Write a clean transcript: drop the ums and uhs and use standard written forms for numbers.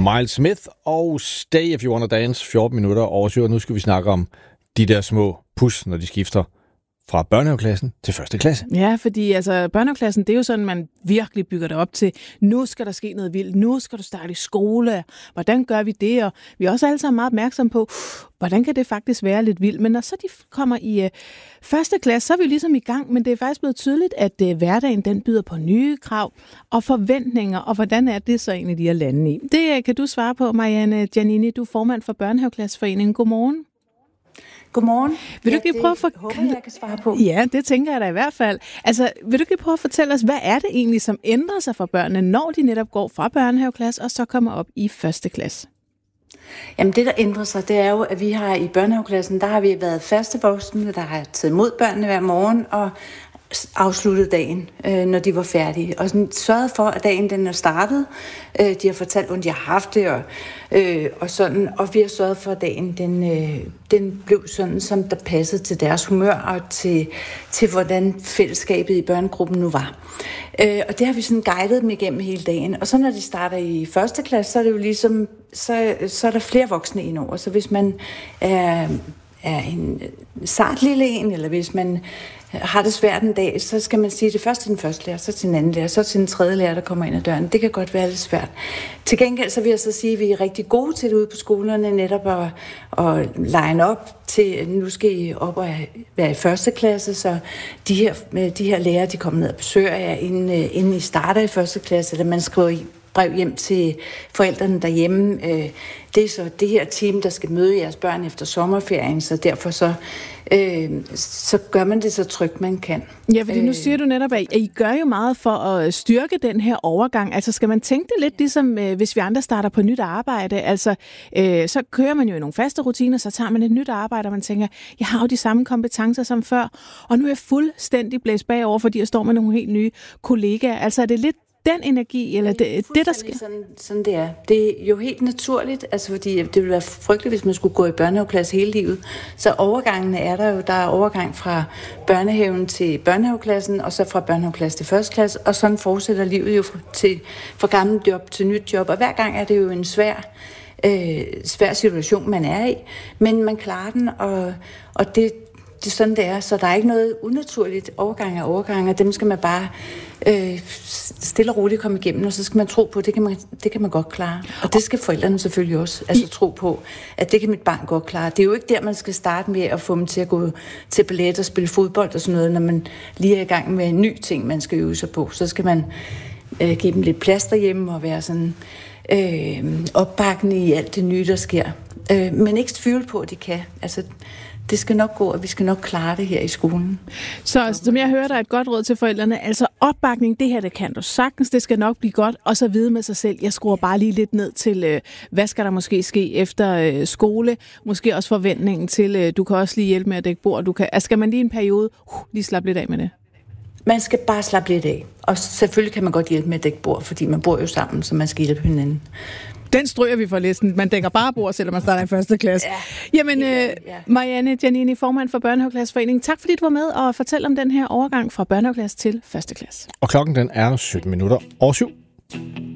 Miles Smith og Stay If You Wanna Dance, 14 minutter over 7. Nu skal vi snakke om de der små pus, når de skifter fra børnehaveklassen til første klasse. Ja, fordi altså, børnehaveklassen, det er jo sådan, man virkelig bygger det op til. Nu skal der ske noget vildt. Nu skal du starte i skole. Hvordan gør vi det? Og vi er også alle sammen meget opmærksomme på, hvordan kan det faktisk være lidt vildt. Men når så de kommer i første klasse, så er vi ligesom i gang. Men det er faktisk blevet tydeligt, at hverdagen den byder på nye krav og forventninger. Og hvordan er det så egentlig, de er landet i? Det kan du svare på, Marianne Giannini. Du er formand for Børnehaveklasseforeningen. Godmorgen. Godmorgen. Vil du ikke prøve at håber, jeg kan svare på. Ja, det tænker jeg da i hvert fald. Altså, vil du ikke prøve at fortælle os, hvad er det egentlig, som ændrer sig for børnene, når de netop går fra børnehaveklasse og så kommer op i første klasse? Jamen det, der ændrer sig, det er jo, at vi har i børnehaveklassen, der har vi været faste voksne, der har taget imod børnene hver morgen og afsluttet dagen, når de var færdige. Og sådan sørget for, at dagen den er startet. De har fortalt, hvordan de har haft det, og sådan. Og vi har sørget for, at dagen den blev sådan, som der passede til deres humør og til hvordan fællesskabet i børnegruppen nu var. Og det har vi sådan guidet dem igennem hele dagen. Og så når de starter i første klasse, så er det jo ligesom, så er der flere voksne indover. Så hvis man er en sart lille en, eller hvis man har det svært en dag, så skal man sige det først til den første lærer, så til den anden lærer, så til den tredje lærer, der kommer ind ad døren. Det kan godt være lidt svært. Til gengæld så vil jeg så sige, at vi er rigtig gode til det ude på skolerne, netop at line op til, nu skal I op og være i første klasse, så de her lærere, de kommer ned og besøger jer, inden I starter i første klasse, eller man skriver brev hjem til forældrene derhjemme. Det er så det her team, der skal møde jeres børn efter sommerferien, så derfor så gør man det så trygt, man kan. Ja, fordi nu siger du netop, at I gør jo meget for at styrke den her overgang. Altså skal man tænke det lidt ligesom, hvis vi andre starter på nyt arbejde? Altså, så kører man jo i nogle faste rutiner, så tager man et nyt arbejde, og man tænker, jeg har jo de samme kompetencer som før, og nu er jeg fuldstændig blæst bagover, fordi jeg står med nogle helt nye kollegaer. Altså er det lidt den energi, eller det der sker? Sådan det er. Det er jo helt naturligt, altså fordi det ville være frygteligt, hvis man skulle gå i børnehaveklasse hele livet. Så overgangene er der jo. Der er overgang fra børnehaven til børnehaveklassen, og så fra børnehaveklasse til første klasse, og sådan fortsætter livet jo fra gammelt job til nyt job. Og hver gang er det jo en svær situation, man er i, men man klarer den, og det er sådan, det er. Så der er ikke noget unaturligt overgang, og dem skal man bare stille og roligt komme igennem, og så skal man tro på, at det kan man godt klare. Og det skal forældrene selvfølgelig også, altså tro på, at det kan mit barn godt klare. Det er jo ikke der, man skal starte med at få dem til at gå til ballet og spille fodbold og sådan noget, når man lige er i gang med en ny ting, man skal øve sig på. Så skal man give dem lidt plads derhjemme og være sådan opbakkende i alt det nye, der sker. Men ikke tvivl på, at de kan. Altså, det skal nok gå, og vi skal nok klare det her i skolen. Så som jeg hører, der er et godt råd til forældrene, altså opbakning, det her, det kan du sagtens, det skal nok blive godt, og så vide med sig selv, jeg skruer bare lige lidt ned til, hvad skal der måske ske efter skole, måske også forventningen til, du kan også lige hjælpe med at dække bord, skal man lige en periode, lige slappe lidt af med det? Man skal bare slappe lidt af, og selvfølgelig kan man godt hjælpe med at dække bord, fordi man bor jo sammen, så man skal hjælpe hinanden. Den stryger vi for listen. Man dækker bare bord, selvom man starter i første klasse. Ja. Jamen, Marianne Giannini, formand for Børnehaveklasseforeningen. Tak fordi du var med og fortælle om den her overgang fra børnehaveklasse til første klasse. Og klokken den er 17 minutter over 7.